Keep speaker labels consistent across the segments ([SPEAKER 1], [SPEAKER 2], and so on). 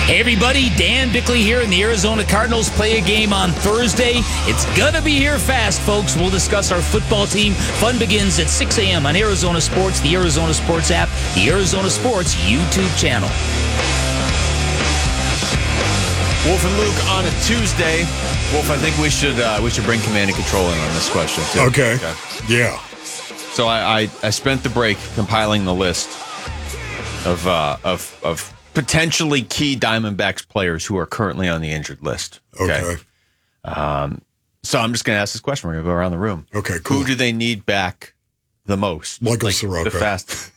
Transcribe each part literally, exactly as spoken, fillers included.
[SPEAKER 1] Hey everybody, Dan Bickley here, and the Arizona Cardinals play a game on Thursday. It's gonna be here fast, folks. We'll discuss our football team. Fun begins at six a.m. on Arizona Sports, the Arizona Sports app, the Arizona Sports YouTube channel.
[SPEAKER 2] Wolf and Luke on a Tuesday. Wolf, I think we should uh, we should bring command and control in on this question too.
[SPEAKER 3] Okay. okay. Yeah.
[SPEAKER 2] So I, I I spent the break compiling the list of uh, of of. potentially key Diamondbacks players who are currently on the injured list. Okay. okay. Um, so I'm just going to ask this question. We're going to go around the room.
[SPEAKER 3] Okay, cool.
[SPEAKER 2] Who do they need back the most?
[SPEAKER 3] Michael
[SPEAKER 2] like,
[SPEAKER 3] Soroka.
[SPEAKER 2] The fast.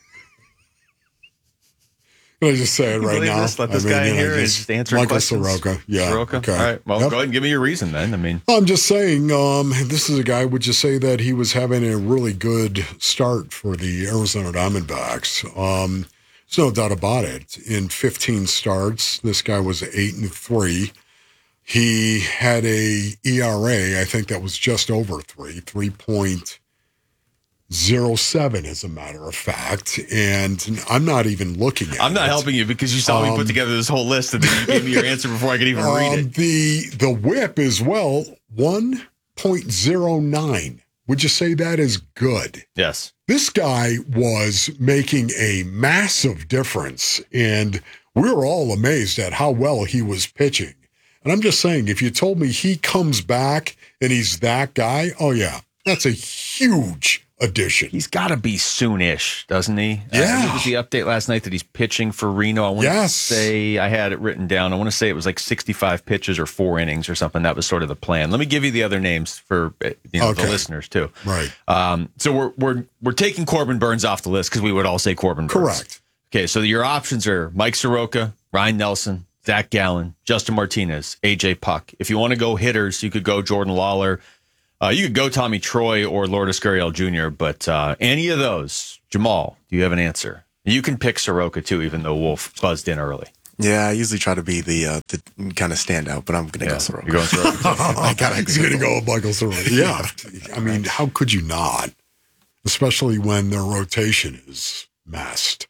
[SPEAKER 3] Can I just say it right now?
[SPEAKER 2] This? Let this
[SPEAKER 3] I mean,
[SPEAKER 2] guy in
[SPEAKER 3] you know,
[SPEAKER 2] here just, just answer
[SPEAKER 3] Michael
[SPEAKER 2] questions.
[SPEAKER 3] Soroka. Yeah.
[SPEAKER 2] Soroka?
[SPEAKER 3] Okay.
[SPEAKER 2] All right. Well,
[SPEAKER 3] yep.
[SPEAKER 2] go ahead and give me your reason then. I mean,
[SPEAKER 3] I'm just saying, um, this is a guy, would you say that he was having a really good start for the Arizona Diamondbacks? Um, There's no doubt about it. In fifteen starts, this guy was eight and three. He had a E R A, I think that was just over three, three point oh seven, as a matter of fact. And I'm not even looking at it.
[SPEAKER 2] I'm not it. helping you because you saw um, me put together this whole list and then you gave me your answer before I could even um, read it.
[SPEAKER 3] The the whip as well, one point oh nine. Would you say that is good?
[SPEAKER 2] Yes.
[SPEAKER 3] This guy was making a massive difference, and we were all amazed at how well he was pitching. And I'm just saying, if you told me he comes back and he's that guy, oh, yeah, that's a huge addition.
[SPEAKER 2] He's got to be soonish, doesn't he?
[SPEAKER 3] Yeah.
[SPEAKER 2] Uh, it was the update last night that he's pitching for Reno. I want
[SPEAKER 3] yes.
[SPEAKER 2] to say, I had it written down. I want to say it was like sixty-five pitches or four innings or something. That was sort of the plan. Let me give you the other names for you know,
[SPEAKER 3] okay.
[SPEAKER 2] the listeners too.
[SPEAKER 3] Right.
[SPEAKER 2] Um, so we're we're we're taking Corbin Burns off the list because we would all say Corbin Burns.
[SPEAKER 3] Correct.
[SPEAKER 2] Okay, so your options are Mike Soroka, Ryan Nelson, Zach Gallen, Justin Martinez, A J Puck. If you want to go hitters, you could go Jordan Lawler. Uh, you could go Tommy Troy or Lourdes Gurriel Junior, but uh, any of those, Jamal, do you have an answer? You can pick Soroka too, even though Wolf buzzed in early.
[SPEAKER 4] Yeah, I usually try to be the uh, the kind of standout, but I'm going to
[SPEAKER 2] yeah,
[SPEAKER 4] go Soroka.
[SPEAKER 2] You're going Soroka.
[SPEAKER 3] I gotta, He's going to go with Michael Soroka. Yeah. I mean, how could you not? Especially when their rotation is messed.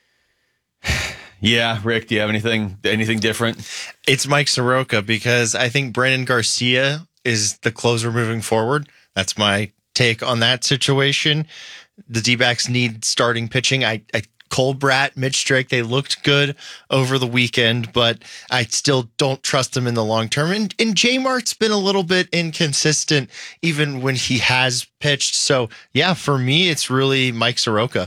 [SPEAKER 2] Yeah, Rick, do you have anything anything different?
[SPEAKER 5] It's Mike Soroka because I think Brandon Garcia is the closer moving forward. That's my take on that situation. The D-backs need starting pitching. I, I Colbert, Mitch Drake, they looked good over the weekend, but I still don't trust them in the long term. And, and J-Mart's been a little bit inconsistent even when he has pitched. So, yeah, for me, it's really Mike Soroka.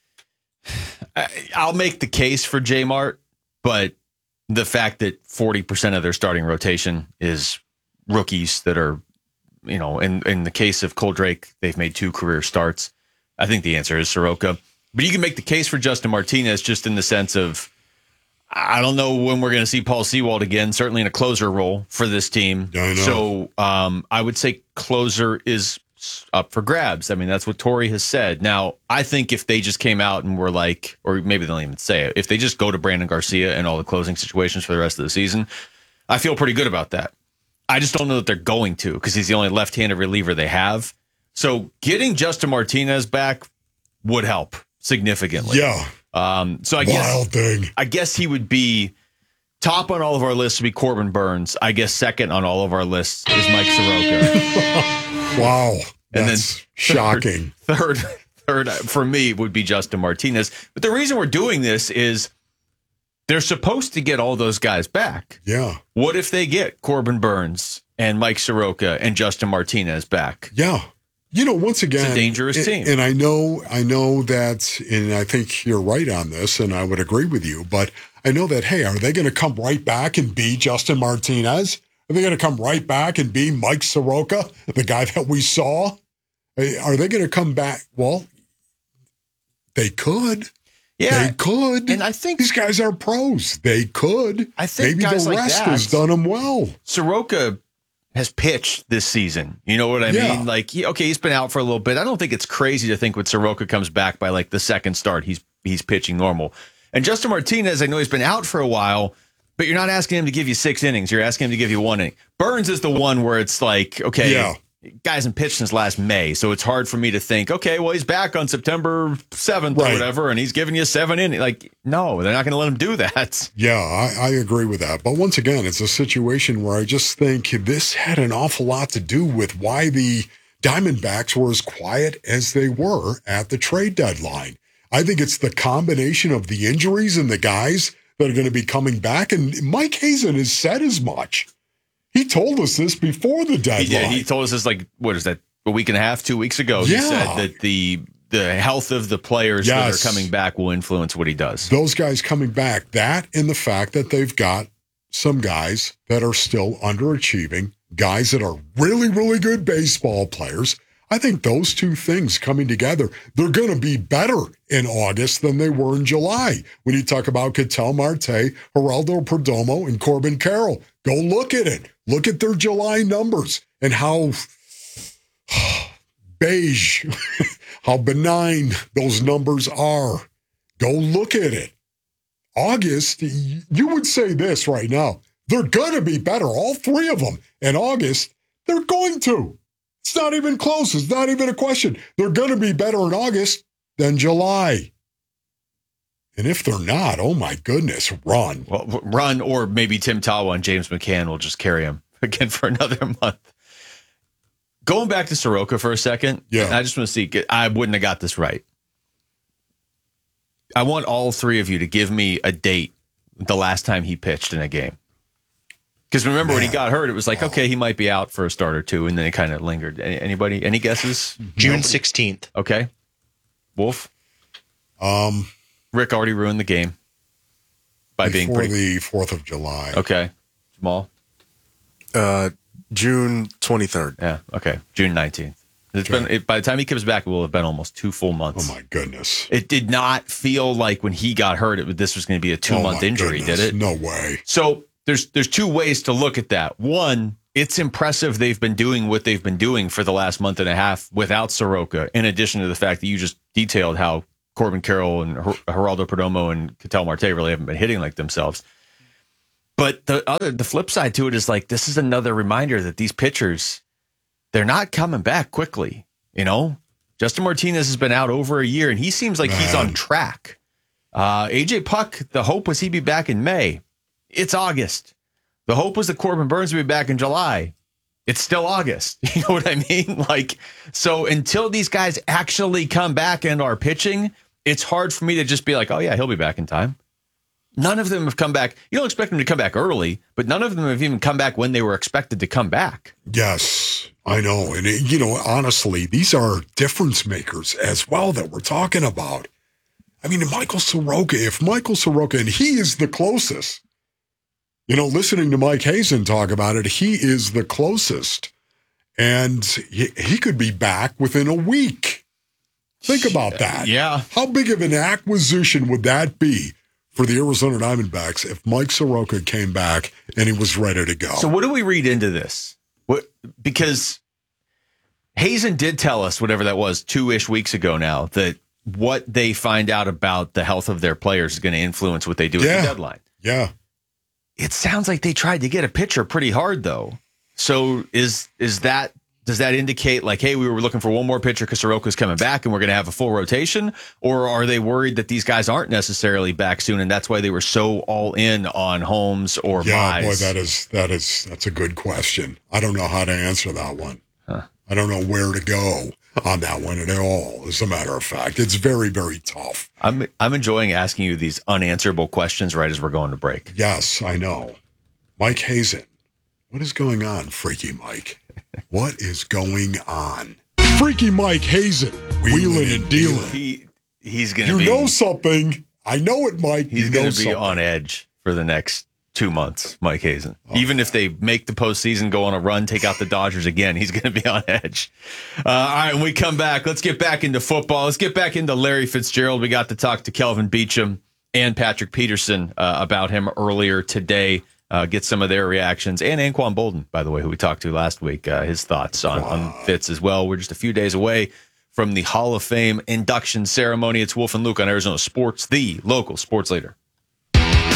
[SPEAKER 2] I'll make the case for J-Mart, but the fact that forty percent of their starting rotation is rookies that are, you know, in, in the case of Cole Drake, they've made two career starts. I think the answer is Soroka. But you can make the case for Justin Martinez just in the sense of, I don't know when we're going to see Paul Sewald again, certainly in a closer role for this team.
[SPEAKER 3] I know.
[SPEAKER 2] So um, I would say closer is up for grabs. I mean, that's what Torrey has said. Now, I think if they just came out and were like, or maybe they don't even say it, if they just go to Brandon Garcia and all the closing situations for the rest of the season, I feel pretty good about that. I just don't know that they're going to because he's the only left-handed reliever they have. So getting Justin Martinez back would help significantly.
[SPEAKER 3] Yeah.
[SPEAKER 2] Um, so I
[SPEAKER 3] Wild
[SPEAKER 2] guess
[SPEAKER 3] thing.
[SPEAKER 2] I guess he would be top on all of our lists would be Corbin Burns. I guess second on all of our lists is Mike Soroka.
[SPEAKER 3] Wow.
[SPEAKER 2] And
[SPEAKER 3] That's
[SPEAKER 2] then
[SPEAKER 3] shocking.
[SPEAKER 2] Third, third, third for me would be Justin Martinez. But the reason we're doing this is they're supposed to get all those guys back.
[SPEAKER 3] Yeah.
[SPEAKER 2] What if they get Corbin Burns and Mike Soroka and Justin Martinez back?
[SPEAKER 3] Yeah. You know, once again,
[SPEAKER 2] it's a dangerous
[SPEAKER 3] and,
[SPEAKER 2] team.
[SPEAKER 3] And I know, I know that, and I think you're right on this, and I would agree with you, but I know that, hey, are they going to come right back and be Justin Martinez? Are they going to come right back and be Mike Soroka, the guy that we saw? Are they going to come back? Well, they could.
[SPEAKER 2] Yeah,
[SPEAKER 3] they could.
[SPEAKER 2] And I think
[SPEAKER 3] these guys are pros. They could.
[SPEAKER 2] I think
[SPEAKER 3] maybe
[SPEAKER 2] guys
[SPEAKER 3] the
[SPEAKER 2] like
[SPEAKER 3] rest
[SPEAKER 2] that,
[SPEAKER 3] has done them well.
[SPEAKER 2] Soroka has pitched this season. You know what I
[SPEAKER 3] yeah.
[SPEAKER 2] mean? Like, he, okay, he's been out for a little bit. I don't think it's crazy to think when Soroka comes back by like the second start, he's he's pitching normal. And Justin Martinez, I know he's been out for a while, but you're not asking him to give you six innings. You're asking him to give you one inning. Burns is the one where it's like, okay,
[SPEAKER 3] yeah.
[SPEAKER 2] guy hasn't pitched since last May, so it's hard for me to think, okay, well, he's back on September seventh
[SPEAKER 3] Right.
[SPEAKER 2] or whatever, and he's giving you seven innings. Like, no, they're not going to let him do that.
[SPEAKER 3] Yeah, I, I agree with that. But once again, it's a situation where I just think this had an awful lot to do with why the Diamondbacks were as quiet as they were at the trade deadline. I think it's the combination of the injuries and the guys that are going to be coming back. And Mike Hazen has said as much. He told us this before the deadline.
[SPEAKER 2] He did. He told us this, like, what is that, a week and a half, two weeks ago?
[SPEAKER 3] Yeah.
[SPEAKER 2] He said that the the health of the players
[SPEAKER 3] Yes.
[SPEAKER 2] that are coming back will influence what he does.
[SPEAKER 3] Those guys coming back, that and the fact that they've got some guys that are still underachieving, guys that are really, really good baseball players. I think those two things coming together, they're going to be better in August than they were in July. When you talk about Ketel Marte, Geraldo Perdomo, and Corbin Carroll, go look at it. Look at their July numbers and how beige, how benign those numbers are. Go look at it. August, you would say this right now. They're going to be better, all three of them. In August, they're going to. It's not even close. It's not even a question. They're going to be better in August than July. And if they're not, oh my goodness, run.
[SPEAKER 2] Well, run, or maybe Tim Tawa and James McCann will just carry him again for another month. Going back to Soroka for a second,
[SPEAKER 3] Yeah.
[SPEAKER 2] I just want to see, I wouldn't have got this right. I want all three of you to give me a date the last time he pitched in a game. Because remember, when he
[SPEAKER 3] Man.
[SPEAKER 2] got hurt, it was like, okay, he might be out for a start or two, and then it kind of lingered. Any, anybody, any guesses?
[SPEAKER 5] June sixteenth.
[SPEAKER 2] Okay. Wolf?
[SPEAKER 3] Um,
[SPEAKER 2] Rick already ruined the game by being
[SPEAKER 3] before
[SPEAKER 2] pretty...
[SPEAKER 3] the fourth of July.
[SPEAKER 2] Okay. Jamal?
[SPEAKER 4] Uh, June twenty-third.
[SPEAKER 2] Yeah, okay. June nineteenth. It's
[SPEAKER 3] Okay.
[SPEAKER 2] been it, by the time he comes back, it will have been almost two full months.
[SPEAKER 3] Oh my goodness.
[SPEAKER 2] It did not feel like when he got hurt, it, this was going to be a
[SPEAKER 3] Oh,
[SPEAKER 2] two-month
[SPEAKER 3] my
[SPEAKER 2] injury,
[SPEAKER 3] goodness.
[SPEAKER 2] did it?
[SPEAKER 3] No way.
[SPEAKER 2] So there's there's two ways to look at that. One, it's impressive they've been doing what they've been doing for the last month and a half without Soroka, in addition to the fact that you just detailed how Corbin Carroll and Ger- Geraldo Perdomo and Ketel Marte really haven't been hitting like themselves. But the other, the flip side to it is like, this is another reminder that these pitchers, they're not coming back quickly. You know, Justin Martinez has been out over a year and he seems like he's
[SPEAKER 3] Man.
[SPEAKER 2] on track. Uh, A J Puck, the hope was he'd be back in May. It's August. The hope was that Corbin Burns would be back in July. It's still August. You know what I mean? Like, so until these guys actually come back and are pitching, it's hard for me to just be like, oh yeah, he'll be back in time. None of them have come back. You don't expect them to come back early, but none of them have even come back when they were expected to come back.
[SPEAKER 3] Yes, I know. And, it, you know, honestly, these are difference makers as well that we're talking about. I mean, Michael Soroka, if Michael Soroka, and he is the closest, you know, listening to Mike Hazen talk about it, he is the closest. And he, he could be back within a week. Think about that.
[SPEAKER 2] Yeah.
[SPEAKER 3] How big of an acquisition would that be for the Arizona Diamondbacks if Mike Soroka came back and he was ready to go?
[SPEAKER 2] So what do we read into this? What, because Hazen did tell us, whatever that was, two-ish weeks ago now, that what they find out about the health of their players is going to influence what they do
[SPEAKER 3] Yeah.
[SPEAKER 2] at the deadline.
[SPEAKER 3] Yeah.
[SPEAKER 2] It sounds like they tried to get a pitcher pretty hard, though. So is is that does that indicate like, hey, we were looking for one more pitcher because Soroka's coming back and we're going to have a full rotation? Or are they worried that these guys aren't necessarily back soon and that's why they were so all in on Holmes or
[SPEAKER 3] Yeah,
[SPEAKER 2] Mize?
[SPEAKER 3] boy, that is that is that's a good question. I don't know how to answer that one.
[SPEAKER 2] Huh.
[SPEAKER 3] I don't know where to go on that one at all. As a matter of fact, it's very, very tough.
[SPEAKER 2] I'm I'm enjoying asking you these unanswerable questions right as we're going to break.
[SPEAKER 3] Yes, I know. Mike Hazen, what is going on, Freaky Mike? What is going on? Freaky Mike Hazen, wheeling and dealing.
[SPEAKER 2] He he's gonna
[SPEAKER 3] You
[SPEAKER 2] be
[SPEAKER 3] know something. I know it, Mike.
[SPEAKER 2] he's
[SPEAKER 3] you
[SPEAKER 2] gonna
[SPEAKER 3] know
[SPEAKER 2] be
[SPEAKER 3] something.
[SPEAKER 2] on edge for the next two months, Mike Hazen.
[SPEAKER 3] Oh,
[SPEAKER 2] Even if they make the postseason, go on a run, take out the Dodgers again, he's gonna be on edge. Uh, all right, when we come back, let's get back into football. Let's get back into Larry Fitzgerald. We got to talk to Kelvin Beachum and Patrick Peterson uh, about him earlier today. Uh, get some of their reactions, and Anquan Bolden, by the way, who we talked to last week, uh, his thoughts on, on Fitz as well. We're just a few days away from the Hall of Fame induction ceremony. It's Wolf and Luke on Arizona Sports, the local sports leader.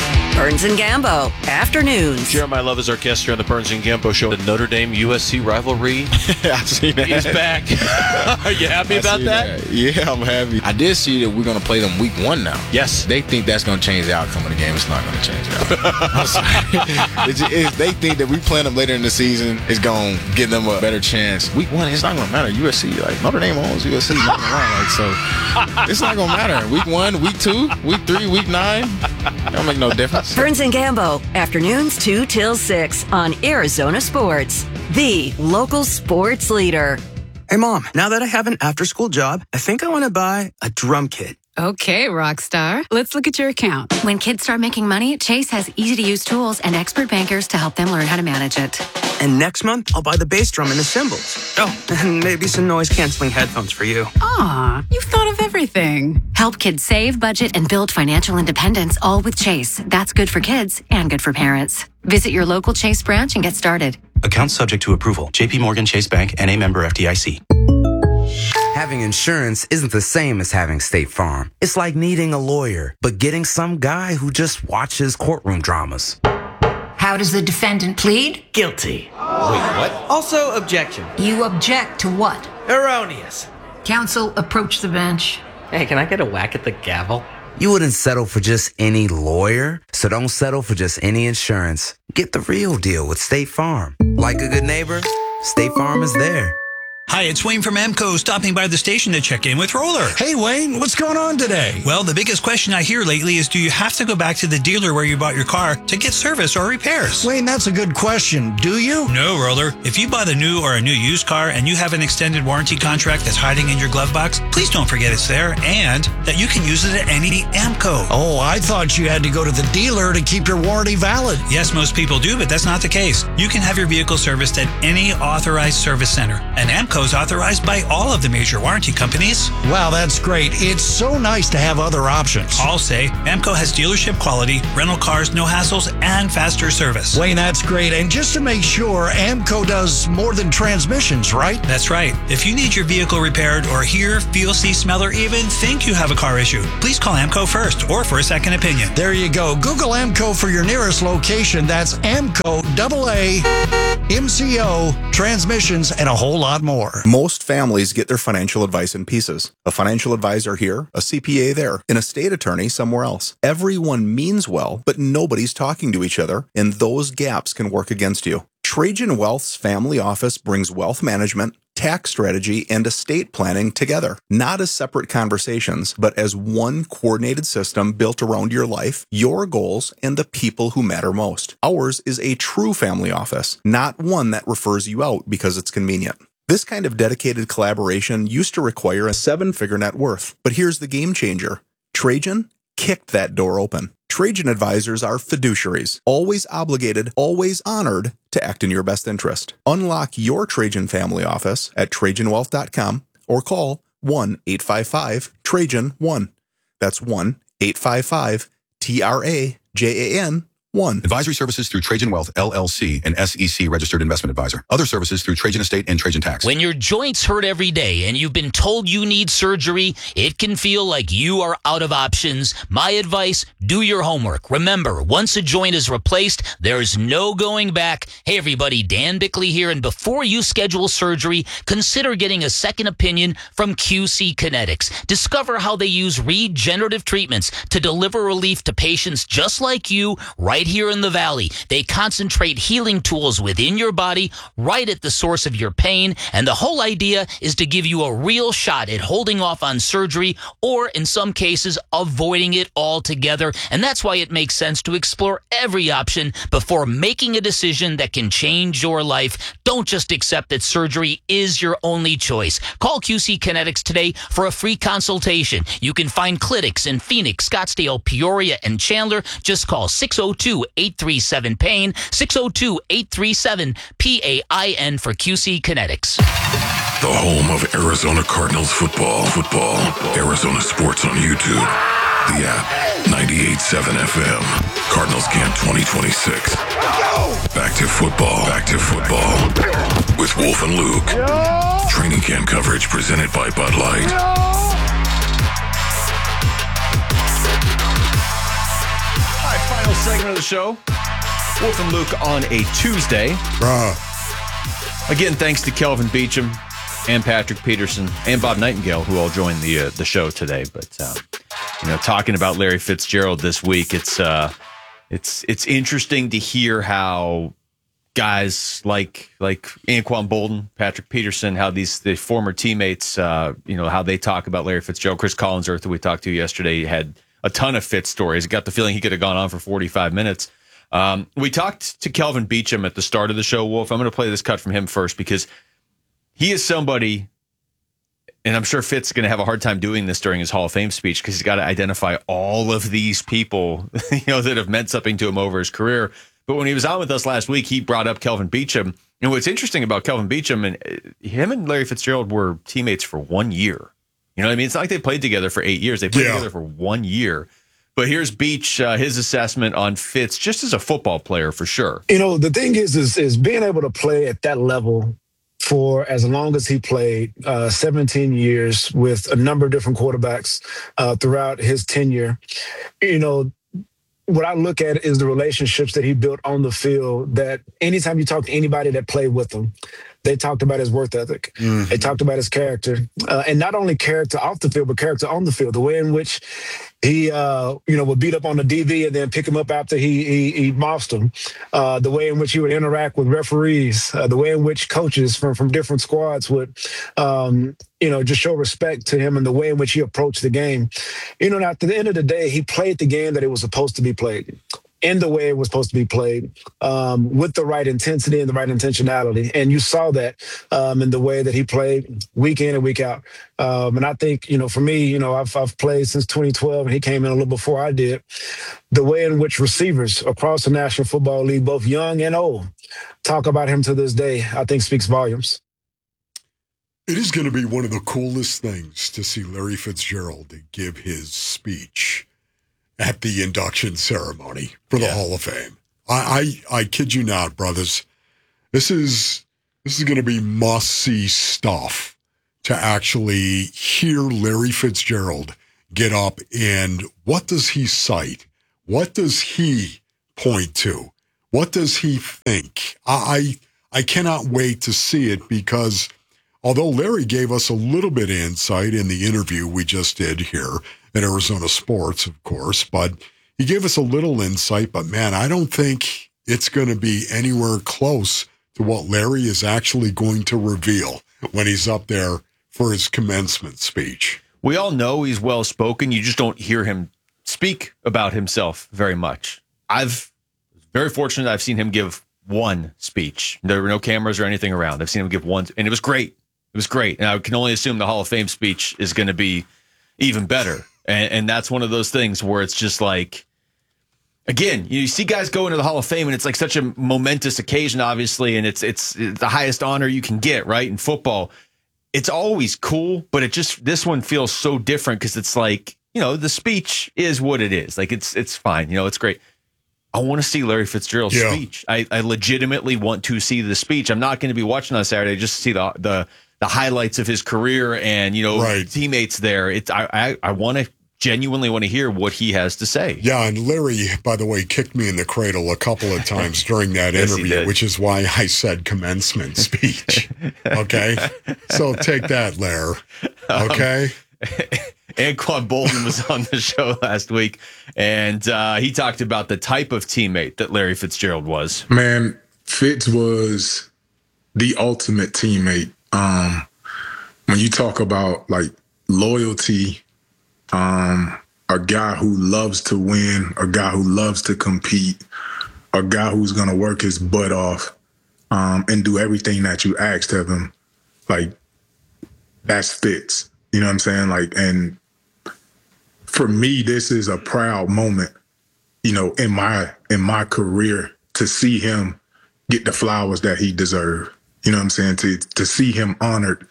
[SPEAKER 6] Burns and Gambo, afternoons.
[SPEAKER 7] Jeremiah Love is our guest here on the Burns and Gambo Show. The Notre Dame U S C rivalry.
[SPEAKER 8] I see that.
[SPEAKER 7] He's back. Are you happy
[SPEAKER 8] I
[SPEAKER 7] about that?
[SPEAKER 8] that? Yeah, I'm happy. I did see that we're going to play them week one now.
[SPEAKER 7] Yes.
[SPEAKER 8] They think that's going to change the outcome of the game. It's not going to change the outcome. I'm sorry. It's, it's, they think that we playing them later in the season is going to give them a better chance. Week one, it's not going to matter. U S C, like Notre Dame owns U S C. Not gonna lie, like, so it's not going to matter. Week one, week two, week three, week nine. It don't make no difference.
[SPEAKER 6] Burns and Gambo, afternoons two till six on Arizona Sports, the local sports leader.
[SPEAKER 9] Hey, Mom, now that I have an after-school job, I think I want to buy a drum kit.
[SPEAKER 10] Okay, Rockstar. Let's look at your account.
[SPEAKER 11] When kids start making money, Chase has easy-to-use tools and expert bankers to help them learn how to manage it.
[SPEAKER 9] And next month, I'll buy the bass drum and the cymbals. Oh, and maybe some noise-canceling headphones for you.
[SPEAKER 10] Aw, you've thought of everything.
[SPEAKER 11] Help kids save, budget, and build financial independence, all with Chase. That's good for kids and good for parents. Visit your local Chase branch and get started.
[SPEAKER 12] Account subject to approval. J P Morgan Chase Bank, N A member F D I C.
[SPEAKER 13] Having insurance isn't the same as having State Farm. It's like needing a lawyer, but getting some guy who just watches courtroom dramas.
[SPEAKER 14] How does the defendant plead?
[SPEAKER 15] Guilty.
[SPEAKER 14] Wait, what?
[SPEAKER 15] Also, objection.
[SPEAKER 14] You object to what?
[SPEAKER 15] Erroneous.
[SPEAKER 14] Counsel, approach the bench.
[SPEAKER 15] Hey, can I get a whack at the gavel?
[SPEAKER 13] You wouldn't settle for just any lawyer, so don't settle for just any insurance. Get the real deal with State Farm. Like a good neighbor, State Farm is there.
[SPEAKER 16] Hi, it's Wayne from Amco, stopping by the station to check in with Roller.
[SPEAKER 17] Hey, Wayne, what's going on today?
[SPEAKER 16] Well, the biggest question I hear lately is, do you have to go back to the dealer where you bought your car to get service or repairs?
[SPEAKER 17] Wayne, that's a good question. Do you?
[SPEAKER 16] No, Roller. If you bought a new or a new used car and you have an extended warranty contract that's hiding in your glove box, please don't forget it's there and that you can use it at any Amco.
[SPEAKER 17] Oh, I thought you had to go to the dealer to keep your warranty valid.
[SPEAKER 16] Yes, most people do, but that's not the case. You can have your vehicle serviced at any authorized service center, and Amco is authorized by all of the major warranty companies.
[SPEAKER 17] Wow, that's great. It's so nice to have other options.
[SPEAKER 16] I'll say Amco has dealership quality, rental cars, no hassles, and faster service.
[SPEAKER 17] Wayne, that's great. And just to make sure, Amco does more than transmissions, right?
[SPEAKER 16] That's right. If you need your vehicle repaired or hear, feel, see, smell, or even think you have a car issue, please call Amco first or for a second opinion.
[SPEAKER 17] There you go. Google Amco for your nearest location. That's Amco, double A, M C O, transmissions, and a whole lot more.
[SPEAKER 18] Most families get their financial advice in pieces. A financial advisor here, a C P A there, an estate attorney somewhere else. Everyone means well, but nobody's talking to each other, and those gaps can work against you. Trajan Wealth's family office brings wealth management, tax strategy, and estate planning together, not as separate conversations, but as one coordinated system built around your life, your goals, and the people who matter most. Ours is a true family office, not one that refers you out because it's convenient. This kind of dedicated collaboration used to require a seven-figure net worth, but here's the game changer. Trajan kicked that door open. Trajan advisors are fiduciaries, always obligated, always honored to act in your best interest. Unlock your Trajan family office at Trajan Wealth dot com or call one eight five five Trajan one. That's one eight five five T R A J A N one.
[SPEAKER 19] Advisory services through Trajan Wealth, L L C, an S E C registered investment advisor. Other services through Trajan Estate and Trajan Tax.
[SPEAKER 1] When your joints hurt every day and you've been told you need surgery, it can feel like you are out of options. My advice, do your homework. Remember, once a joint is replaced, there's no going back. Hey everybody, Dan Bickley here, and before you schedule surgery, consider getting a second opinion from Q C Kinetics. Discover how they use regenerative treatments to deliver relief to patients just like you right here in the Valley. They concentrate healing tools within your body right at the source of your pain, and the whole idea is to give you a real shot at holding off on surgery or, in some cases, avoiding it altogether. And that's why it makes sense to explore every option before making a decision that can change your life. Don't just accept that surgery is your only choice. Call Q C Kinetics today for a free consultation. You can find clinics in Phoenix, Scottsdale, Peoria, and Chandler. Just call six oh two, eight three seven, pain, six oh two, eight three seven, P A I N for Q C Kinetics.
[SPEAKER 20] The home of Arizona Cardinals football. Football. Arizona Sports on YouTube. The app. ninety-eight point seven F M. Cardinals Camp twenty twenty-six. Back to football. Back to football. With Wolf and Luke. Training camp coverage presented by Bud Light.
[SPEAKER 21] Final
[SPEAKER 2] Final segment of the show. Wolf and Luke on a Tuesday.
[SPEAKER 3] Bruh.
[SPEAKER 2] Again, thanks to Kelvin Beachum and Patrick Peterson and Bob Nightingale, who all joined the uh, the show today. But uh, you know, talking about Larry Fitzgerald this week, it's uh, it's it's interesting to hear how guys like like Anquan Bolden, Patrick Peterson, how these the former teammates, uh, you know, how they talk about Larry Fitzgerald. Chris Collinsworth, who we talked to yesterday, had a ton of Fitz stories. I got the feeling he could have gone on for forty-five minutes. Um, we talked to Kelvin Beachum at the start of the show, Wolf. I'm going to play this cut from him first because he is somebody, and I'm sure Fitz is going to have a hard time doing this during his Hall of Fame speech because he's got to identify all of these people, you know, that have meant something to him over his career. But when he was on with us last week, he brought up Kelvin Beachum. And what's interesting about Kelvin Beachum, and him and Larry Fitzgerald were teammates for one year. You know what I mean? It's not like they played together for eight years. They played yeah. together for one year. But here's Beach, uh, his assessment on Fitz, just as a football player, for sure.
[SPEAKER 21] You know, the thing is, is, is being able to play at that level for as long as he played, uh, seventeen years with a number of different quarterbacks uh, throughout his tenure. You know, what I look at is the relationships that he built on the field, that anytime you talk to anybody that played with him, they talked about his work ethic. Mm-hmm. They talked about his character. Uh, and not only character off the field, but character on the field. The way in which he, uh, you know, would beat up on the D V and then pick him up after he he, he mossed him. Uh, the way in which he would interact with referees. Uh, the way in which coaches from, from different squads would, um, you know, just show respect to him and the way in which he approached the game. You know, at the end of the day, he played the game that it was supposed to be played, in the way it was supposed to be played, um, with the right intensity and the right intentionality. And you saw that um, in the way that he played week in and week out. Um, and I think, you know, for me, you know, I've, I've played since twenty twelve, and he came in a little before I did. The way in which receivers across the National Football League, both young and old, talk about him to this day, I think speaks volumes.
[SPEAKER 3] It is going to be one of the coolest things to see Larry Fitzgerald give his speech at the induction ceremony for the yeah. Hall of Fame. I, I I kid you not, brothers. This is this is going to be must-see stuff to actually hear Larry Fitzgerald get up and what does he cite? What does he point to? What does he think? I I cannot wait to see it because although Larry gave us a little bit of insight in the interview we just did here at Arizona Sports, of course, but he gave us a little insight. But, man, I don't think it's going to be anywhere close to what Larry is actually going to reveal when he's up there for his commencement speech.
[SPEAKER 2] We all know he's well-spoken. You just don't hear him speak about himself very much. I've very fortunate I've seen him give one speech. There were no cameras or anything around. I've seen him give one, and it was great. It was great. And I can only assume the Hall of Fame speech is going to be even better. And, and that's one of those things where it's just like, again, you see guys go into the Hall of Fame, and it's like such a momentous occasion, obviously, and it's it's, it's the highest honor you can get, right, in football. It's always cool, but it just this one feels so different because it's like, you know, the speech is what it is. Like, it's it's fine. You know, it's great. I want to see Larry Fitzgerald's yeah. speech. I, I legitimately want to see the speech. I'm not going to be watching on Saturday just to see the the the highlights of his career and, you know, right. teammates there. It's I I, I want to genuinely want to hear what he has to say.
[SPEAKER 3] Yeah, and Larry, by the way, kicked me in the cradle a couple of times during that yes, interview, which is why I said commencement speech. Okay? So take that, Larry. Okay?
[SPEAKER 2] Um, Anquan Bolden was on the show last week, and uh, he talked about the type of teammate that Larry Fitzgerald was.
[SPEAKER 22] Man, Fitz was the ultimate teammate. Um, when you talk about like loyalty, um, a guy who loves to win, a guy who loves to compete, a guy who's going to work his butt off um, and do everything that you asked of him, like that's Fitz. You know what I'm saying? Like, and for me, this is a proud moment, you know, in my in my career to see him get the flowers that he deserved. You know what I'm saying? To to see him honored.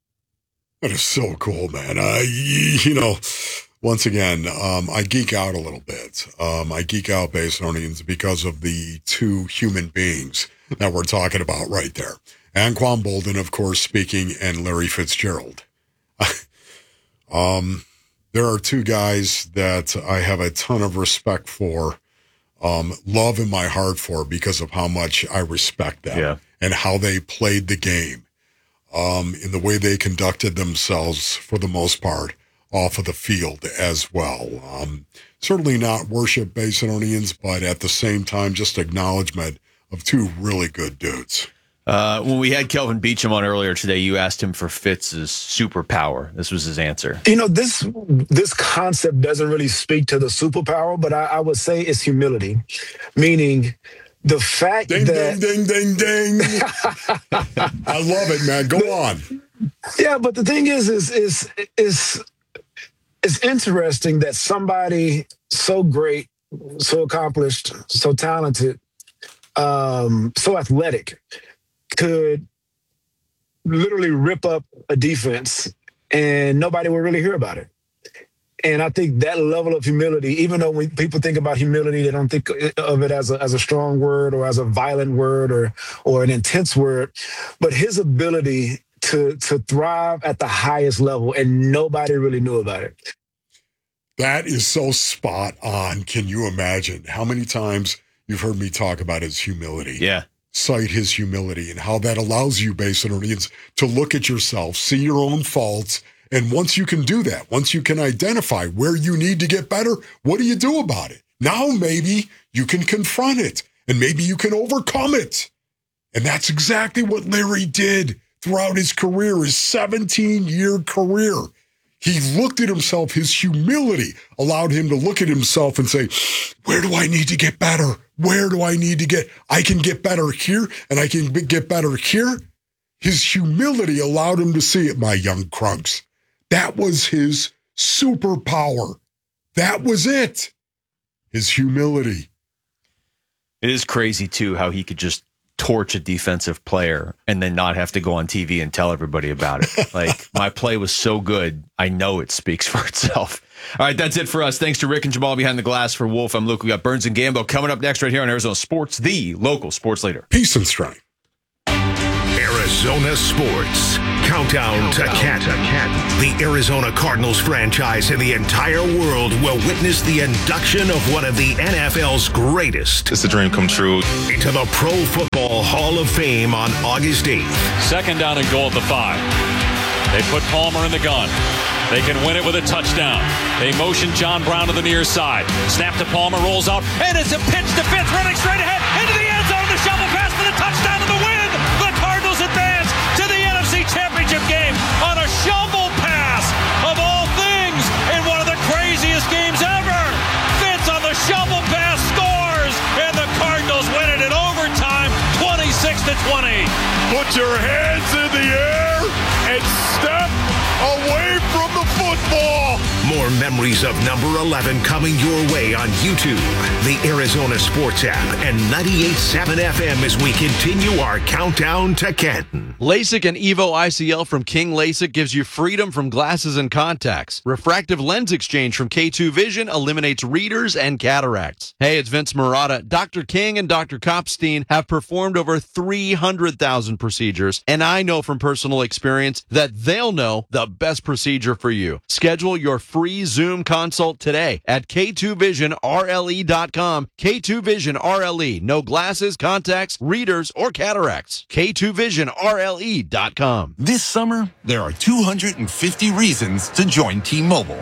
[SPEAKER 3] That is so cool, man. I, you know, once again, um, I geek out a little bit. Um, I geek out, Basinonians, because of the two human beings that we're talking about right there. Anquan Bolden, of course, speaking, and Larry Fitzgerald. um, there are two guys that I have a ton of respect for um, love in my heart for because of how much I respect them
[SPEAKER 2] Yeah.
[SPEAKER 3] and how they played the game, um, in the way they conducted themselves for the most part off of the field as well. Um, certainly not worship Basinonians, but at the same time, just acknowledgement of two really good dudes.
[SPEAKER 2] Uh, when we had Kelvin Beachum on earlier today, you asked him for Fitz's superpower. This was his answer.
[SPEAKER 21] You know, this this concept doesn't really speak to the superpower, but I, I would say it's humility, meaning the fact
[SPEAKER 3] ding,
[SPEAKER 21] that
[SPEAKER 3] ding, ding, ding, ding. I love it, man. Go on.
[SPEAKER 21] Yeah, but the thing is, is is is it's interesting that somebody so great, so accomplished, so talented, um, so athletic, could literally rip up a defense and nobody will really hear about it. And I think that level of humility, even though when people think about humility, they don't think of it as a as a strong word or as a violent word or or an intense word, but his ability to to thrive at the highest level and nobody really knew about it.
[SPEAKER 3] That is so spot on. Can you imagine how many times you've heard me talk about his humility?
[SPEAKER 2] Yeah.
[SPEAKER 3] Cite his humility and how that allows you, Basinonians, to look at yourself, see your own faults. And once you can do that, once you can identify where you need to get better, what do you do about it? Now maybe you can confront it and maybe you can overcome it. And that's exactly what Larry did throughout his career, his seventeen-year career. He looked at himself. His humility allowed him to look at himself and say, where do I need to get better? Where do I need to get? I can get better here and I can get better here. His humility allowed him to see it, my young crunks. That was his superpower. That was it. His humility.
[SPEAKER 2] It is crazy, too, how he could just torch a defensive player and then not have to go on T V and tell everybody about it. Like, my play was so good, I know it speaks for itself. All right, that's it for us. Thanks to Rick and Jamal behind the glass. For Wolf, I'm Luke. We got Burns and Gambo coming up next right here on Arizona Sports, the local sports leader.
[SPEAKER 3] Peace and strength.
[SPEAKER 4] Arizona Sports. Countdown to Canton. The Arizona Cardinals franchise and the entire world will witness the induction of one of the N F L's greatest.
[SPEAKER 7] It's a dream come true.
[SPEAKER 4] Into the Pro Football Hall of Fame on August eighth.
[SPEAKER 5] Second down and goal at the five. They put Palmer in the gun. They can win it with a touchdown. They motion John Brown to the near side. Snap to Palmer, rolls out, and it's a pitch to Fitz, running straight ahead into the end zone. The shovel pass for the touchdown and the win. The Cardinals advance to the N F C Championship game on a shovel pass of all things in one of the craziest games ever. Fitz on the shovel pass scores, and the Cardinals win it in overtime, twenty-six to twenty.
[SPEAKER 4] Put your hands in the air and step away from the football. More memories of number eleven coming your way on YouTube, the Arizona Sports app, and ninety-eight point seven F M as we continue our countdown to Canton.
[SPEAKER 23] LASIK and Evo I C L from King LASIK gives you freedom from glasses and contacts. Refractive lens exchange from K two Vision eliminates readers and cataracts. Hey, it's Vince Murata. Doctor King and Doctor Kopstein have performed over three hundred thousand procedures, and I know from personal experience that they'll know the best procedure for you. Schedule your free Zoom consult today at K two vision R L E dot com. K two Vision R L E. No glasses, contacts, readers, or cataracts. K two vision R L E dot com.
[SPEAKER 24] This summer, there are two hundred fifty reasons to join T-Mobile.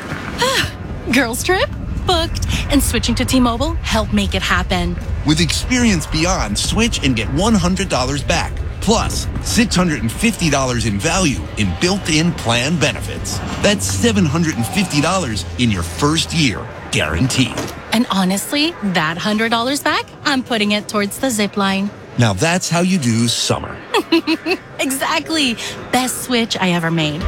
[SPEAKER 25] Girls trip? Booked. And switching to T-Mobile helped make it happen.
[SPEAKER 24] With Experience Beyond, switch and get one hundred dollars back. Plus, six hundred fifty dollars in value in built-in plan benefits. That's seven hundred fifty dollars in your first year, guaranteed.
[SPEAKER 25] And honestly, that one hundred dollars back, I'm putting it towards the zip line.
[SPEAKER 24] Now that's how you do summer.
[SPEAKER 25] Exactly. Best switch I ever made.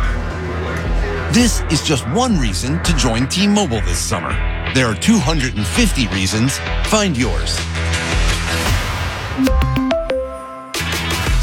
[SPEAKER 24] This is just one reason to join T-Mobile this summer. There are two hundred fifty reasons. Find yours.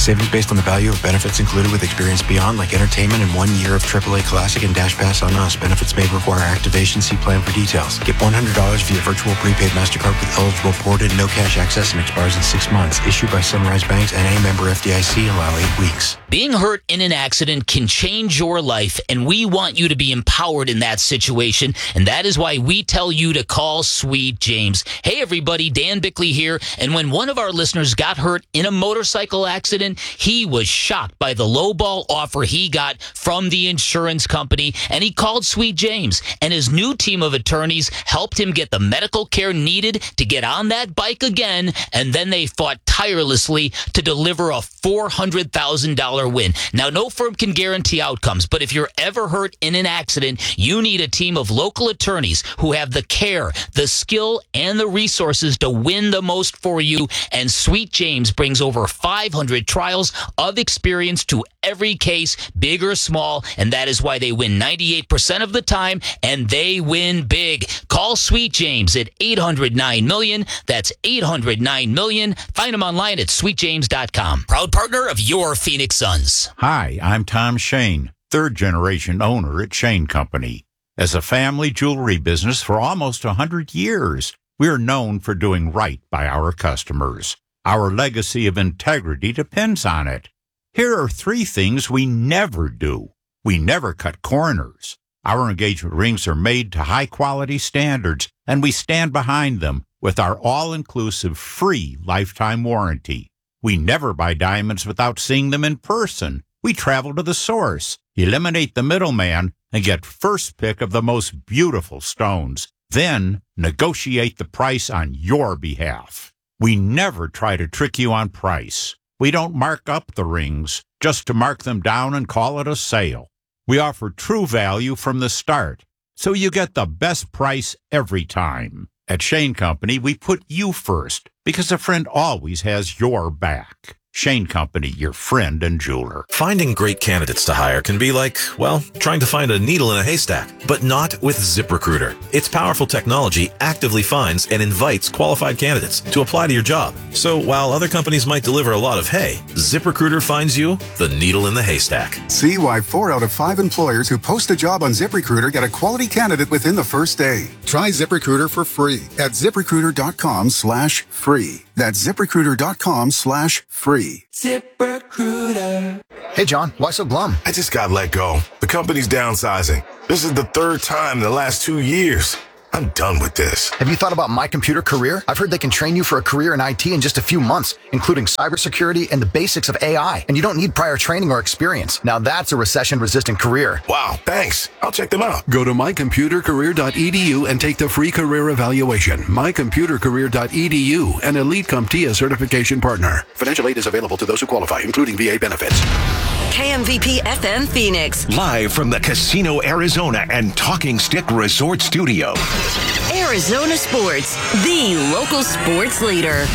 [SPEAKER 6] Savings based on the value of benefits included with Experience Beyond, like entertainment and one year of triple A Classic and Dash Pass on us. Benefits may require activation. See plan for details. Get one hundred dollars via virtual prepaid MasterCard with eligible ported, no cash access, and expires in six months. Issued by Sunrise Banks and a member F D I C. Allow eight weeks.
[SPEAKER 1] Being hurt in an accident can change your life, and we want you to be empowered in that situation, and that is why we tell you to call Sweet James. Hey, everybody, Dan Bickley here, and when one of our listeners got hurt in a motorcycle accident, he was shocked by the lowball offer he got from the insurance company, and he called Sweet James, and his new team of attorneys helped him get the medical care needed to get on that bike again, and then they fought tirelessly to deliver a four hundred thousand dollars win. Now, no firm can guarantee outcomes, but if you're ever hurt in an accident, you need a team of local attorneys who have the care, the skill, and the resources to win the most for you, and Sweet James brings over five hundred trials of experience to every case, big or small, and that is why they win ninety-eight percent of the time, and they win big. Call Sweet James at eight hundred nine million. That's eight hundred nine million. Find them online at sweet james dot com. Proud partner of your Phoenix Suns.
[SPEAKER 8] Hi, I'm Tom Shane, third-generation owner at Shane Company. As a family jewelry business for almost one hundred years, we're known for doing right by our customers. Our legacy of integrity depends on it. Here are three things we never do. We never cut corners. Our engagement rings are made to high-quality standards, and we stand behind them with our all-inclusive free lifetime warranty. We never buy diamonds without seeing them in person. We travel to the source, eliminate the middleman, and get first pick of the most beautiful stones. Then negotiate the price on your behalf. We never try to trick you on price. We don't mark up the rings just to mark them down and call it a sale. We offer true value from the start, so you get the best price every time. At Shane Company, we put you first because a friend always has your back. Shane Company, your friend and jeweler.
[SPEAKER 9] Finding great candidates to hire can be like, well, trying to find a needle in a haystack, but not with ZipRecruiter. Its powerful technology actively finds and invites qualified candidates to apply to your job. So while other companies might deliver a lot of hay, ZipRecruiter finds you the needle in the haystack.
[SPEAKER 10] See why four out of five employers who post a job on ZipRecruiter get a quality candidate within the first day. Try ZipRecruiter for free at ZipRecruiter.com slash free. That's ZipRecruiter.com slash free.
[SPEAKER 11] ZipRecruiter. Hey, John, why so glum?
[SPEAKER 20] I just got let go. The company's downsizing. This is the third time in the last two years. I'm done with this.
[SPEAKER 11] Have you thought about My Computer Career? I've heard they can train you for a career in I T in just a few months, including cybersecurity and the basics of A I. And you don't need prior training or experience. Now that's a recession-resistant career.
[SPEAKER 20] Wow, thanks. I'll check them out.
[SPEAKER 26] Go to my computer career dot e d u and take the free career evaluation. my computer career dot e d u, an Elite CompTIA certification partner. Financial aid is available to those who qualify, including V A benefits.
[SPEAKER 27] K M V P F M Phoenix.
[SPEAKER 4] Live from the Casino Arizona and Talking Stick Resort Studio.
[SPEAKER 27] Arizona Sports, the local sports leader.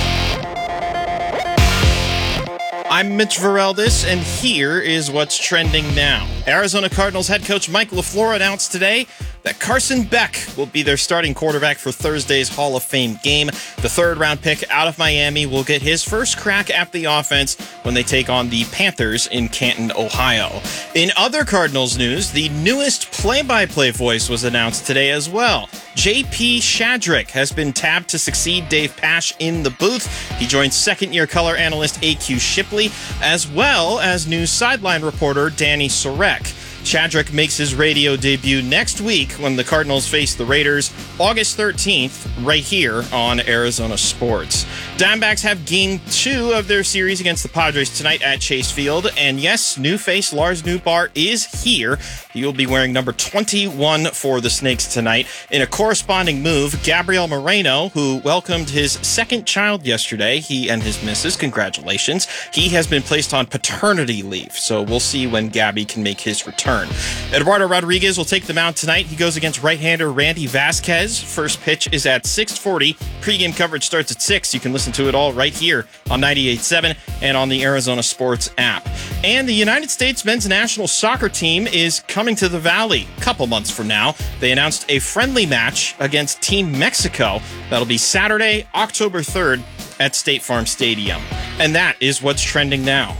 [SPEAKER 28] I'm Mitch Vareldis, and here is what's trending now. Arizona Cardinals head coach Mike LaFleur announced today that Carson Beck will be their starting quarterback for Thursday's Hall of Fame game. The third-round pick out of Miami will get his first crack at the offense when they take on the Panthers in Canton, Ohio. In other Cardinals news, the newest play-by-play voice was announced today as well. J P Shadrick has been tabbed to succeed Dave Pasch in the booth. He joins second-year color analyst A Q Shipley, as well as news sideline reporter Danny Sorek. Shadrick makes his radio debut next week when the Cardinals face the Raiders August thirteenth, right here on Arizona Sports. Diamondbacks have game two of their series against the Padres tonight at Chase Field. And yes, new face Lars Nootbaar is here. He will be wearing number twenty-one for the Snakes tonight. In a corresponding move, Gabriel Moreno, who welcomed his second child yesterday, he and his missus, congratulations. He has been placed on paternity leave, so we'll see when Gabby can make his return. Eduardo Rodriguez will take the mound tonight. He goes against right-hander Randy Vasquez. First pitch is at six forty. Pre-game coverage starts at six. You can listen to it all right here on ninety-eight point seven and on the Arizona Sports app. And the United States men's national soccer team is coming to the Valley a couple months from now. They announced a friendly match against Team Mexico. That'll be Saturday, October third at State Farm Stadium. And that is what's trending now.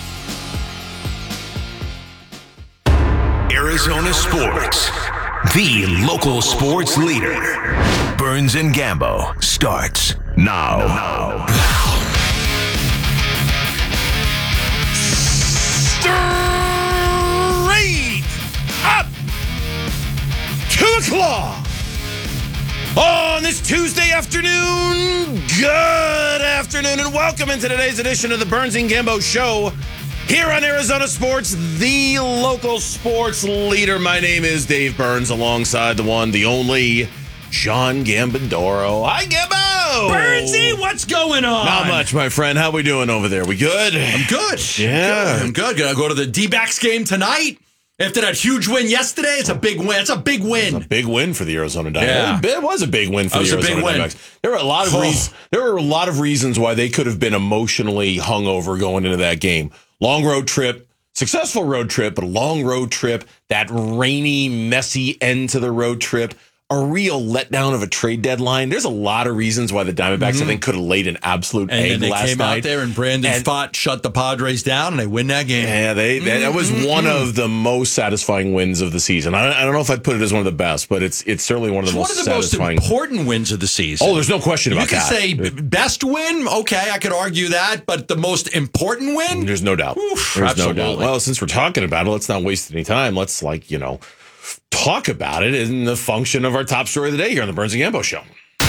[SPEAKER 4] Arizona Sports, the local sports leader. Burns and Gambo starts now. now.
[SPEAKER 12] Straight up to the claw on this Tuesday afternoon. Good afternoon and welcome into today's edition of the Burns and Gambo Show here on Arizona Sports, the local sports leader. My name is Dave Burns, alongside the one, the only John Gambadoro. Hi, Gambo!
[SPEAKER 13] Burnsy, what's going on?
[SPEAKER 12] Not much, my friend. How we doing over there? We good?
[SPEAKER 13] I'm good.
[SPEAKER 12] Yeah.
[SPEAKER 13] Good. I'm good. Gonna go to the D-backs game tonight. After that huge win yesterday, it's a big win. It's a big win.
[SPEAKER 12] It's a big win for the Arizona Diamondbacks.
[SPEAKER 13] Yeah.
[SPEAKER 12] It was a big win for
[SPEAKER 13] That
[SPEAKER 12] the
[SPEAKER 13] was a
[SPEAKER 12] Arizona
[SPEAKER 13] big win.
[SPEAKER 12] Diamondbacks. There were a lot of
[SPEAKER 13] Oh.
[SPEAKER 12] reasons. There were a lot of reasons why they could have been emotionally hungover going into that game. Long road trip, successful road trip, but a long road trip. That rainy, messy end to the road trip. A real letdown of a trade deadline. There's a lot of reasons why the Diamondbacks,
[SPEAKER 13] Mhm.
[SPEAKER 12] I think, could have laid an absolute
[SPEAKER 13] And
[SPEAKER 12] egg
[SPEAKER 13] then they
[SPEAKER 12] last
[SPEAKER 13] came
[SPEAKER 12] night.
[SPEAKER 13] out there and Brandon
[SPEAKER 12] And-
[SPEAKER 13] Pfaadt shut the Padres down and they win that game.
[SPEAKER 12] Yeah, they, that, that was one of the most satisfying wins of the season. I, I don't know if I'd put it as one of the best, but it's it's certainly one of the
[SPEAKER 13] It's
[SPEAKER 12] most
[SPEAKER 13] one of the most
[SPEAKER 12] satisfying.
[SPEAKER 13] important wins of the season.
[SPEAKER 12] Oh, there's no question about
[SPEAKER 13] you
[SPEAKER 12] that.
[SPEAKER 13] You could say b- best win. Okay, I could argue that, but the most important win.
[SPEAKER 12] There's no doubt.
[SPEAKER 13] Oof,
[SPEAKER 12] There's no
[SPEAKER 13] absolutely.
[SPEAKER 12] doubt. Well, since we're talking about it, let's not waste any time. Let's, like, you know, talk about it in the function of our top story of the day here on the Burns and Gambo Show.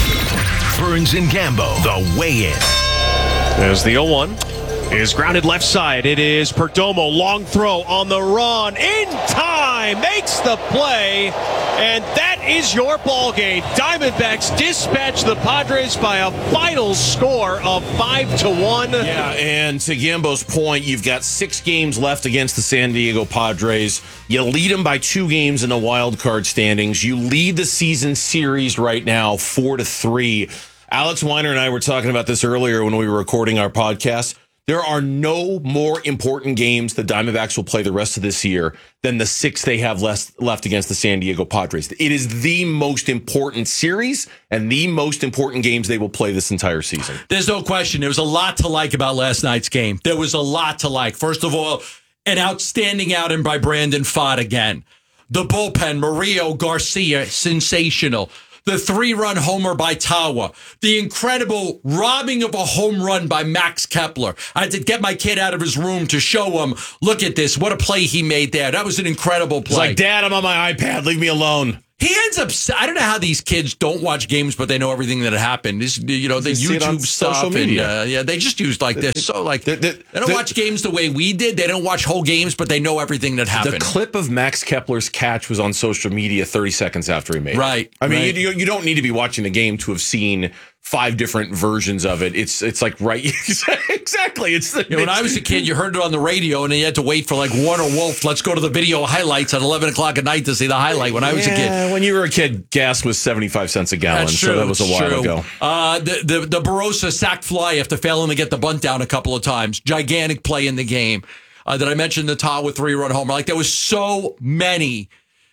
[SPEAKER 4] Burns and Gambo, the weigh-in.
[SPEAKER 7] There's the oh one. Is grounded left side. It is Perdomo. Long throw on the run. In time. Makes the play. And that is your ball game. Diamondbacks dispatch the Padres by a final score of five to one.
[SPEAKER 12] Yeah, and to Gambo's point, you've got six games left against the San Diego Padres. You lead them by two games in the wild card standings. You lead the season series right now four to three. Alex Weiner and I were talking about this earlier when we were recording our podcast. There are no more important games the Diamondbacks will play the rest of this year than the six they have less left against the San Diego Padres. It is the most important series and the most important games they will play this entire season.
[SPEAKER 13] There's no question. There was a lot to like about last night's game. There was a lot to like. First of all, an outstanding outing by Brandon Pfaadt again. The bullpen, Mario Garcia, sensational. The three-run homer by Tawa. The incredible robbing of a home run by Max Kepler. I had to get my kid out of his room to show him, look at this, what a play he made there. That was an incredible play.
[SPEAKER 12] It's like, Dad, I'm on my iPad. Leave me alone.
[SPEAKER 13] He ends up, I don't know how these kids don't watch games, but they know everything that happened. This, you know, the
[SPEAKER 12] You see it on
[SPEAKER 13] YouTube stuff.
[SPEAKER 12] social media.
[SPEAKER 13] And, uh, yeah, they just use like this. So, like,
[SPEAKER 12] The- the-
[SPEAKER 13] they don't
[SPEAKER 12] the-
[SPEAKER 13] watch games the way we did. They don't watch whole games, but they know everything that happened.
[SPEAKER 12] The clip of Max Kepler's catch was on social media thirty seconds after he made it.
[SPEAKER 13] Right,
[SPEAKER 12] I mean,
[SPEAKER 13] right.
[SPEAKER 12] You, you don't need to be watching the game to have seen five different versions of it. It's it's like, right. Exactly. It's the,
[SPEAKER 13] You know, when I was a kid, you heard it on the radio, and then you had to wait for like Warner Wolf. Let's go to the video highlights at eleven o'clock at night to see the highlight. When I was a kid,
[SPEAKER 12] Yeah, when you were a kid, gas was seventy-five cents a gallon.
[SPEAKER 13] That's
[SPEAKER 12] So
[SPEAKER 13] true.
[SPEAKER 12] that was a
[SPEAKER 13] It's
[SPEAKER 12] while
[SPEAKER 13] true.
[SPEAKER 12] ago.
[SPEAKER 13] Uh, the, the, the Barossa sack fly after failing to get the bunt down a couple of times. Gigantic play in the game. Uh, did I mention the Tawa three-run homer? Like, there was so many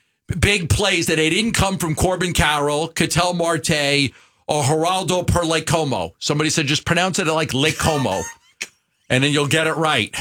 [SPEAKER 13] big plays that they didn't come from Corbin Carroll, Ketel Marte, or Geraldo Perlecomo. Somebody said just pronounce it like Lake Como, and then you'll get it right.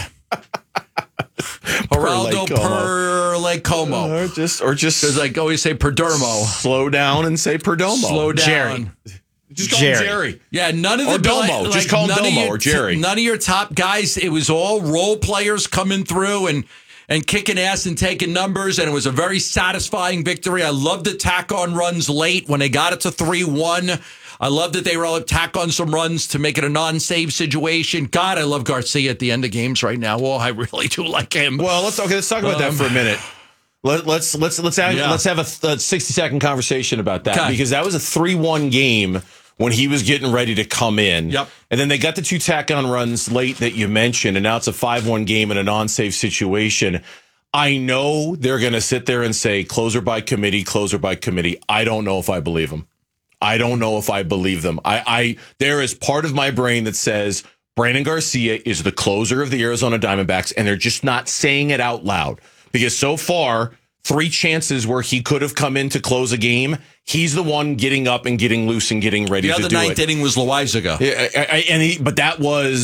[SPEAKER 13] Geraldo Perlecomo.
[SPEAKER 12] Or just, or just
[SPEAKER 13] Because I always say Perdermo.
[SPEAKER 12] slow down and say Perdomo.
[SPEAKER 13] Slow down.
[SPEAKER 12] Jerry. Just call him Jerry.
[SPEAKER 13] Yeah, none of the
[SPEAKER 12] Or Domo. Just call him
[SPEAKER 13] none of
[SPEAKER 12] Domo
[SPEAKER 13] your-
[SPEAKER 12] or Jerry.
[SPEAKER 13] None of your top guys. It was all role players coming through and and kicking ass and taking numbers, and it was a very satisfying victory. I loved the tack on runs late when they got it to three one. I love that they were able to tack on some runs to make it a non-save situation. God, I love Garcia at the end of games right now. Well, I really do like him.
[SPEAKER 12] Well, let's okay. Let's talk about that
[SPEAKER 13] Um,
[SPEAKER 12] for a minute. Let, let's let's let's have
[SPEAKER 13] Yeah.
[SPEAKER 12] let's have a, a sixty second conversation about that
[SPEAKER 13] Okay.
[SPEAKER 12] because that was a three one game when he was getting ready to come in.
[SPEAKER 13] Yep.
[SPEAKER 12] And then they got the two tack on runs late that you mentioned, and now it's a five one game in a non-save situation. I know they're going to sit there and say closer by committee, closer by committee. I don't know if I believe them. I don't know if I believe them. I, I there is part of my brain that says Brandon Garcia is the closer of the Arizona Diamondbacks, and they're just not saying it out loud because so far, three chances where he could have come in to close a game, he's the one getting up and getting loose and getting ready
[SPEAKER 13] The
[SPEAKER 12] to
[SPEAKER 13] other
[SPEAKER 12] do
[SPEAKER 13] ninth
[SPEAKER 12] it.
[SPEAKER 13] inning was Loizaga.
[SPEAKER 12] Yeah, I, I, and he, but that was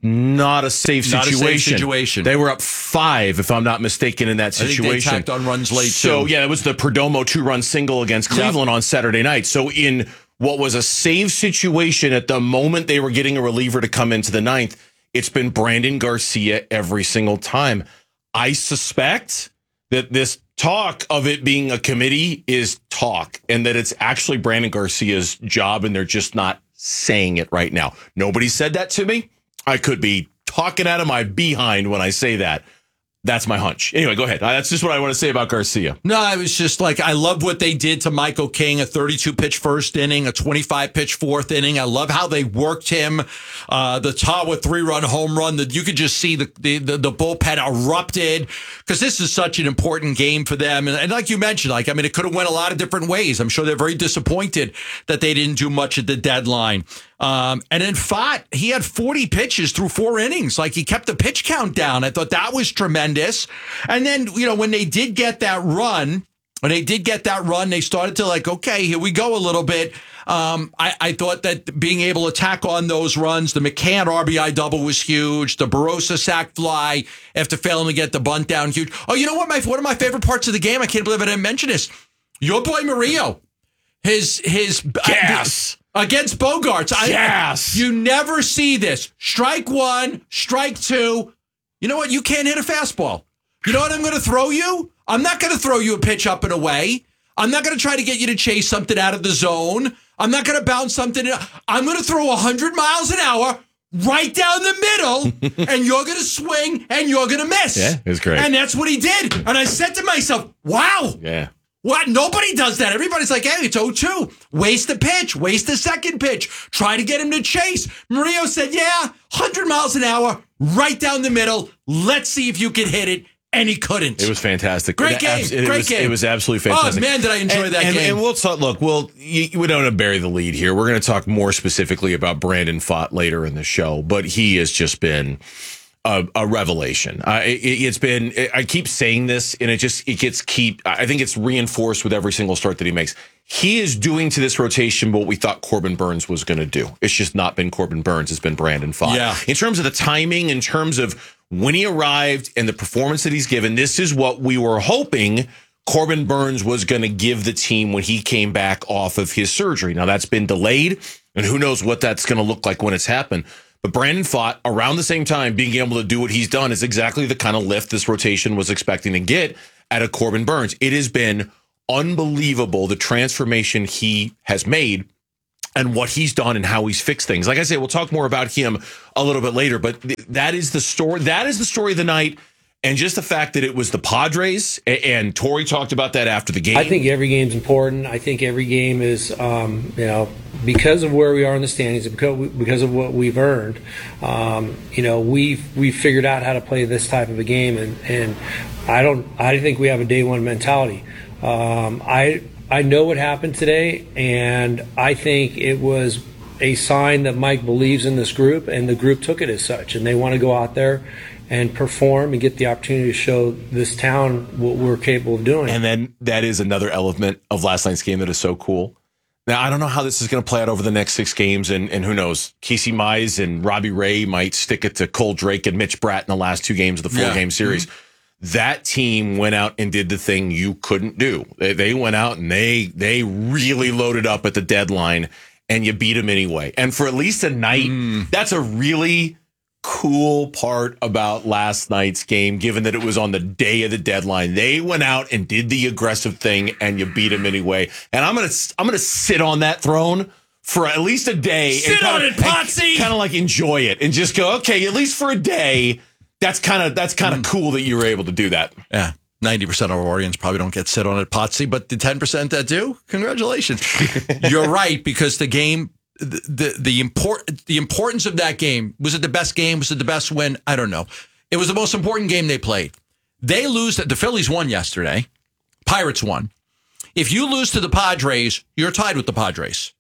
[SPEAKER 12] not a safe
[SPEAKER 13] Not a
[SPEAKER 12] situation.
[SPEAKER 13] safe situation.
[SPEAKER 12] They were up five, if I'm not mistaken, in that
[SPEAKER 13] I think
[SPEAKER 12] situation.
[SPEAKER 13] they tacked on runs late,
[SPEAKER 12] So,
[SPEAKER 13] too.
[SPEAKER 12] yeah, it was the Perdomo two-run single against Cleveland on Saturday night. So, in what was a save situation at the moment they were getting a reliever to come into the ninth, it's been Brandon Garcia every single time. I suspect that this talk of it being a committee is talk and that it's actually Brandon Garcia's job and they're just not saying it right now. Nobody said that to me. I could be talking out of my behind when I say that. That's my hunch. Anyway, go ahead. That's just what I want to say about Garcia.
[SPEAKER 13] No, I was just like, I love what they did to Michael King, a thirty-two pitch first inning, a twenty-five pitch fourth inning. I love how they worked him. Uh, the Tawa three-run home run, that you could just see the, the, the, the bullpen erupted because this is such an important game for them. And, and like you mentioned, like, I mean, it could have went a lot of different ways. I'm sure they're very disappointed that they didn't do much at the deadline. Um, and then Fott, he had forty pitches through four innings. Like, he kept the pitch count down. I thought that was tremendous. And then, you know, when they did get that run, when they did get that run, they started to like, okay, here we go a little bit. Um, I, I thought that being able to tack on those runs, the McCann R B I double was huge. The Barossa sac fly after failing to get the bunt down, huge. Oh, you know what? My one of my favorite parts of the game, I can't believe I didn't mention this. Your boy Murillo, his his
[SPEAKER 12] gas.
[SPEAKER 13] Uh, against Bogarts. I,
[SPEAKER 12] Yes.
[SPEAKER 13] you never see this. Strike one, strike two. You know what? You can't hit a fastball. You know what I'm going to throw you? I'm not going to throw you a pitch up and away. I'm not going to try to get you to chase something out of the zone. I'm not going to bounce something. I'm going to throw one hundred miles an hour right down the middle, and you're going to swing, and you're going to miss.
[SPEAKER 12] Yeah, it was great.
[SPEAKER 13] And that's what he did. And I said to myself, wow.
[SPEAKER 12] Yeah.
[SPEAKER 13] What? Nobody does that. Everybody's like, hey, it's oh two. Waste a pitch. Waste a second pitch. Try to get him to chase. Murillo said, yeah, one hundred miles an hour, right down the middle. Let's see if you can hit it. And he couldn't.
[SPEAKER 12] It was fantastic.
[SPEAKER 13] Great
[SPEAKER 12] It,
[SPEAKER 13] game.
[SPEAKER 12] it
[SPEAKER 13] Great
[SPEAKER 12] was,
[SPEAKER 13] game.
[SPEAKER 12] It was absolutely fantastic.
[SPEAKER 13] Oh, man, did I enjoy
[SPEAKER 12] and,
[SPEAKER 13] that
[SPEAKER 12] and,
[SPEAKER 13] game.
[SPEAKER 12] And we'll talk, look, we'll, you, we don't want to bury the lead here. We're going to talk more specifically about Brandon Fott later in the show, but he has just been a, a revelation. Uh, it, it's been, I keep saying this, and it just, it gets keep, I think it's reinforced with every single start that he makes. He is doing to this rotation what we thought Corbin Burns was going to do. It's just not been Corbin Burns. It's been Brandon Fott.
[SPEAKER 13] Yeah.
[SPEAKER 12] In terms of the timing, in terms of when he arrived and the performance that he's given, this is what we were hoping Corbin Burns was going to give the team when he came back off of his surgery. Now, that's been delayed, and who knows what that's going to look like when it's happened. But Brandon Fott, around the same time, being able to do what he's done is exactly the kind of lift this rotation was expecting to get out of Corbin Burns. It has been unbelievable, the transformation he has made and what he's done and how he's fixed things. Like I say, we'll talk more about him a little bit later, but th- that is the story. That is the story of the night. And just the fact that it was the Padres, and, and Torey talked about that after the game.
[SPEAKER 14] I think every game's important. I think every game is, um, you know, because of where we are in the standings, because because of what we've earned. Um, you know, we've we've figured out how to play this type of a game, and and I don't. I think we have a day one mentality. Um, I I know what happened today, and I think it was a sign that Mike believes in this group, and the group took it as such, and they want to go out there and perform and get the opportunity to show this town what we're capable of doing.
[SPEAKER 12] And then that is another element of last night's game that is so cool. Now, I don't know how this is going to play out over the next six games, and, and who knows, Casey Mize and Robbie Ray might stick it to Cole Drake and Mitch Bratt in the last two games of the four-game yeah. series. Mm-hmm. That team went out and did the thing you couldn't do. They, they went out and they they really loaded up at the deadline, and you beat them anyway. And for at least a night, mm. that's a really cool part about last night's game, given that it was on the day of the deadline. They went out and did the aggressive thing, and you beat them anyway. And I'm gonna I'm gonna sit on that throne for at least a day.
[SPEAKER 13] Sit
[SPEAKER 12] and
[SPEAKER 13] on
[SPEAKER 12] kinda,
[SPEAKER 13] it, Potsy.
[SPEAKER 12] Kind of like enjoy it and just go, okay, at least for a day. That's kind of that's kind of mm. cool that you were able to do that.
[SPEAKER 13] Yeah. ninety percent of our audience probably don't get sit on it, Potsy, but the ten percent that do, congratulations. You're right, because the game, the, the, the, import, the importance of that game, was it the best game? Was it the best win? I don't know. It was the most important game they played. They lose, the Phillies won yesterday. Pirates won. If you lose to the Padres, you're tied with the Padres.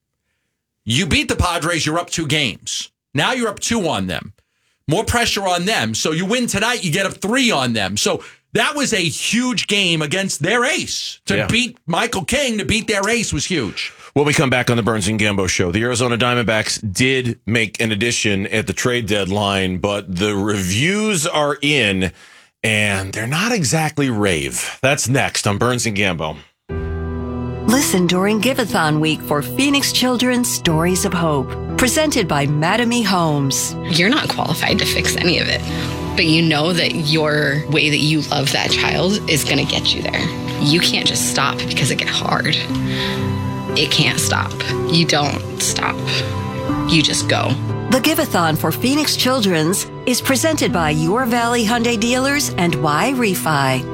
[SPEAKER 13] You beat the Padres, you're up two games. Now you're up two on them. More pressure on them. So you win tonight, you get up three on them. So that was a huge game against their ace. To yeah. beat Michael King, to beat their ace was huge.
[SPEAKER 12] When we come back on the Burns and Gambo show, the Arizona Diamondbacks did make an addition at the trade deadline, but the reviews are in, and they're not exactly rave. That's next on Burns and Gambo.
[SPEAKER 27] Listen during Giveathon week for Phoenix Children's Stories of Hope, presented by Mattamy Homes.
[SPEAKER 2] You're not qualified to fix any of it, but you know that your way that you love that child is going to get you there. You can't just stop because it gets hard. It can't stop. You don't stop. You just go.
[SPEAKER 27] The Giveathon for Phoenix Children's is presented by Your Valley Hyundai Dealers and Y-Refi.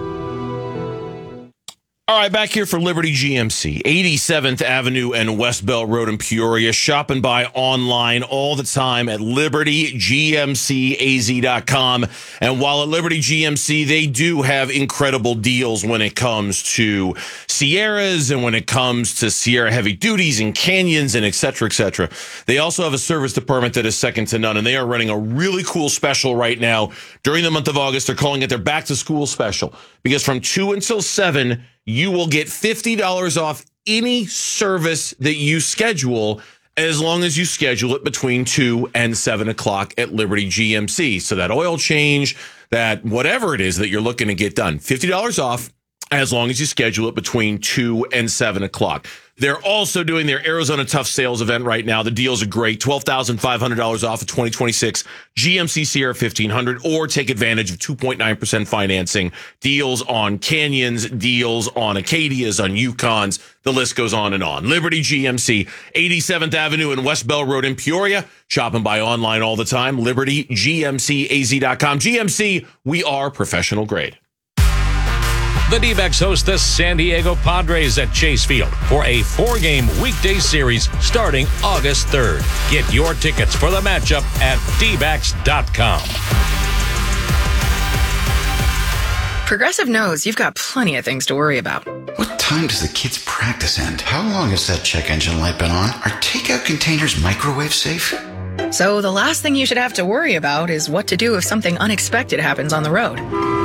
[SPEAKER 12] All right, back here for Liberty G M C, eighty-seventh Avenue and West Bell Road in Peoria. Shop and buy online all the time at liberty g m c a z dot com. And while at Liberty G M C, they do have incredible deals when it comes to Sierras and when it comes to Sierra heavy duties and Canyons and et cetera, et cetera. They also have a service department that is second to none, and they are running a really cool special right now. During the month of August, they're calling it their back to school special, because from two until seven, you will get fifty dollars off any service that you schedule, as long as you schedule it between two and seven o'clock at Liberty G M C. So that oil change, that whatever it is that you're looking to get done, fifty dollars off as long as you schedule it between two and seven o'clock. They're also doing their Arizona Tough Sales event right now. The deals are great. twelve thousand five hundred dollars off of twenty twenty-six G M C Sierra fifteen hundred, or take advantage of two point nine percent financing. Deals on Canyons, deals on Acadias, on Yukons. The list goes on and on. Liberty G M C, eighty-seventh Avenue and West Bell Road in Peoria. Shop and buy online all the time. liberty g m c a z dot com. G M C, we are professional grade.
[SPEAKER 15] The D-backs host the San Diego Padres at Chase Field for a four-game weekday series starting August third. Get your tickets for the matchup at d backs dot com.
[SPEAKER 16] Progressive knows you've got plenty of things to worry about.
[SPEAKER 6] What time does the kids' practice end? How long has that check engine light been on? Are takeout containers microwave safe?
[SPEAKER 16] So the last thing you should have to worry about is what to do if something unexpected happens on the road.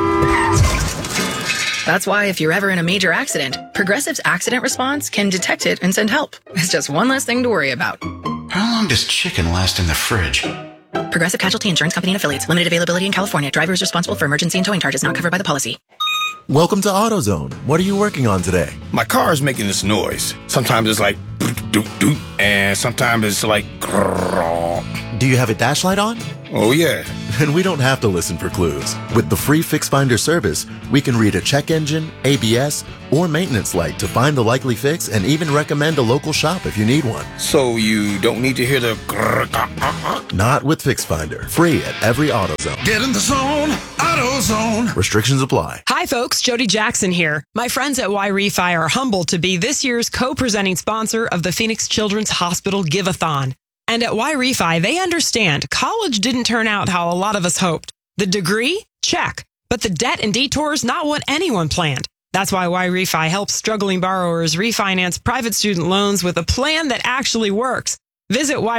[SPEAKER 16] That's why if you're ever in a major accident, Progressive's accident response can detect it and send help. It's just one less thing to worry about.
[SPEAKER 6] How long does chicken last in the fridge?
[SPEAKER 16] Progressive Casualty Insurance Company and Affiliates. Limited availability in California. Driver is responsible for emergency and towing charges not covered by the policy.
[SPEAKER 17] Welcome to AutoZone. What are you working on today?
[SPEAKER 18] My car is making this noise. Sometimes it's like doop doop, and sometimes it's like grrrr.
[SPEAKER 17] Do you have a dash light on?
[SPEAKER 18] Oh yeah.
[SPEAKER 17] And we don't have to listen for clues. With the free Fix Finder service, we can read a check engine, A B S, or maintenance light to find the likely fix and even recommend a local shop if you need one.
[SPEAKER 18] So you don't need to hear the grrrr.
[SPEAKER 17] Not with Fix Finder. Free at every AutoZone.
[SPEAKER 18] Get in the zone, AutoZone.
[SPEAKER 17] Restrictions apply.
[SPEAKER 19] Hi folks, Jody Jackson here. My friends at Y-Refi are humbled to be this year's co-presenting sponsor of the Phoenix Children's Hospital Giveathon. And at Y-Refi, they understand college didn't turn out how a lot of us hoped. The degree? Check. But the debt and detours, not what anyone planned. That's why Y-Refi helps struggling borrowers refinance private student loans with a plan that actually works. Visit Y